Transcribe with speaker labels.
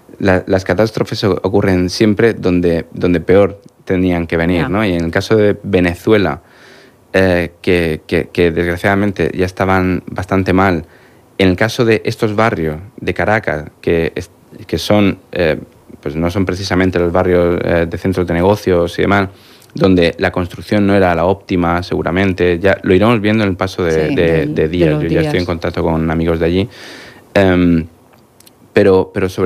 Speaker 1: las catástrofes ocurren siempre donde peor tenían que venir, ¿no? Y en el caso de Venezuela, que desgraciadamente ya estaban bastante mal, en el caso de estos barrios de Caracas, que son, pues no son precisamente los barrios de centros de negocios y demás, donde la construcción no era la óptima, seguramente, ya lo iremos viendo en el paso de días. Yo ya estoy en contacto con amigos de allí, pero sobre